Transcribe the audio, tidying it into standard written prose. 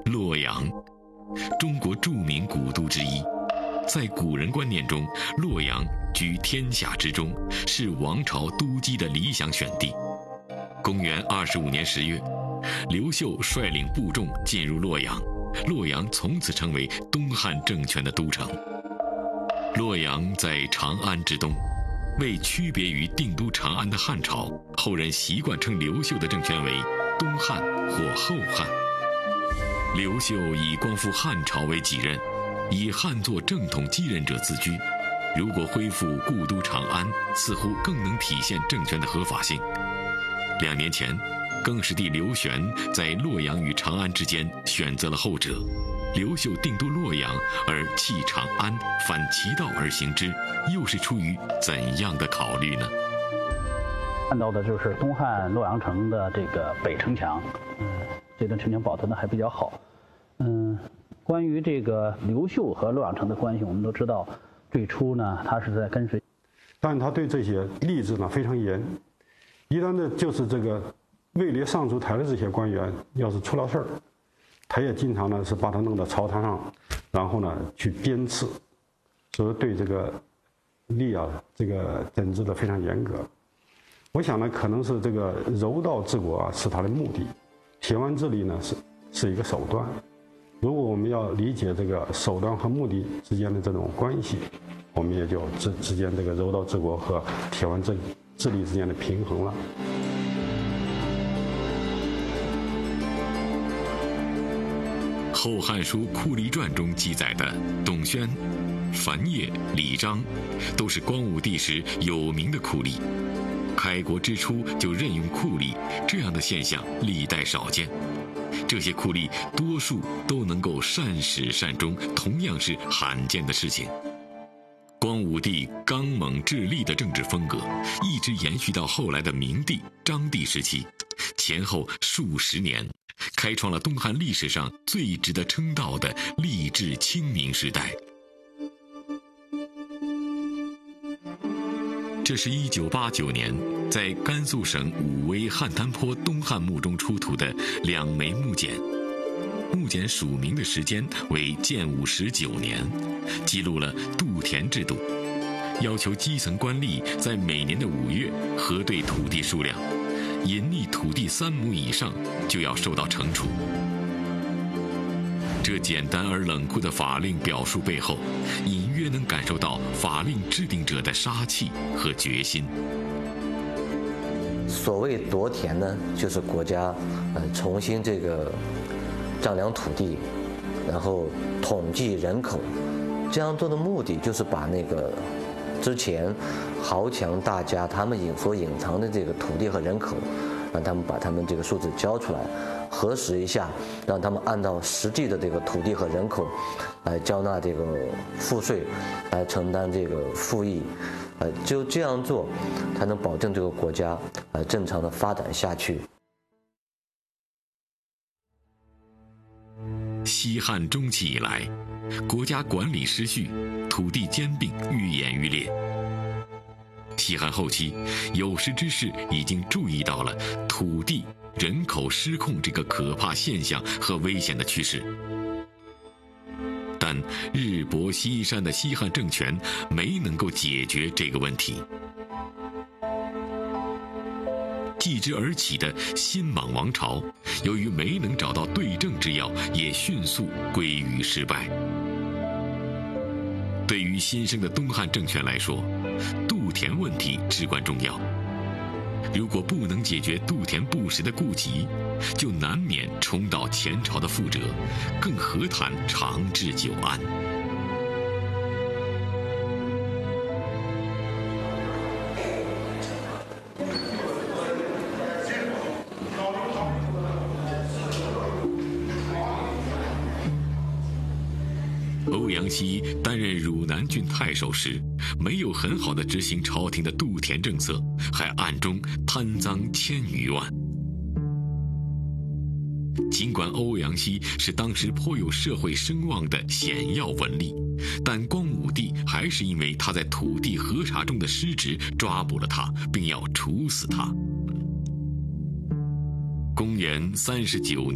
洛阳，中国著名古都之一。在古人观念中，洛阳居天下之中，是王朝都基的理想选地。公元25年10月，刘秀率领部众进入洛阳，洛阳从此成为东汉政权的都城。洛阳在长安之东，为区别于定都长安的汉朝，后人习惯称刘秀的政权为东汉或后汉。刘秀以光复汉朝为己任，以汉作正统继任者自居。如果恢复故都长安，似乎更能体现政权的合法性。2年前，更始帝刘玄在洛阳与长安之间选择了后者。刘秀定都洛阳而弃长安，反其道而行之，又是出于怎样的考虑呢？ 看到的就是东汉洛阳城的这个北城墙，这段城墙保存的还比较好。关于这个刘秀和洛阳城的关系，我们都知道，最初呢，他是在跟随， 但他对这些吏治呢非常严。一旦呢，就是这个位列上书台的这些官员，要是出了事儿，他也经常呢是把他弄到朝堂上，然后呢去鞭笞，所以对这个吏啊这个整治的非常严格。我想呢，可能是这个柔道治国啊是他的目的，铁腕治吏呢是一个手段。如果我们要理解这个手段和目的之间的这种关系，我们也就之间这个柔道治国和铁腕治吏之间的平衡了。 《后汉书·酷吏传》中记载的董宣、樊烨、李章，都是光武帝时有名的酷吏。开国之初就任用酷吏，这样的现象历代少见。这些酷吏多数都能够善始善终，同样是罕见的事情。光武帝刚猛治吏的政治风格，一直延续到后来的明帝、章帝时期，前后数十年，开创了东汉历史上最值得称道的吏治清明时代。这是1989年在甘肃省武威汉滩坡东汉墓中出土的2枚木简，木简署名的时间为建武19年，记录了度田制度，要求基层官吏在每年的5月核对土地数量，隐匿土地3亩以上就要受到惩处。这简单而冷酷的法令表述背后，隐约能感受到法令制定者的杀气和决心。 所谓夺田呢，就是国家重新这个丈量土地，然后统计人口，这样做的目的就是把那个之前豪强大家他们所隐藏的这个土地和人口，让他们把他们这个数字交出来，核实一下，让他们按照实际的这个土地和人口来交纳这个赋税，来承担这个赋役，只有这样做，才能保证这个国家正常的发展下去。 西汉中期以来，国家管理失序，土地兼并愈演愈烈。西汉后期，有识之士已经注意到了土地、人口失控这个可怕现象和危险的趋势。但日薄西山的西汉政权没能够解决这个问题。继之而起的新莽王朝，由于没能找到对症之药，也迅速归于失败。对于新生的东汉政权来说，度田问题至关重要。如果不能解决度田不实的痼疾，就难免重蹈前朝的覆辙，更何谈长治久安？欧阳希担任汝南郡太守时，没有很好的执行朝廷的度田政策，还暗中贪赃1000余万。尽管欧阳希是当时颇有社会声望的显要文吏，但光武帝还是因为他在土地核查中的失职抓捕了他，并要处死他。公元39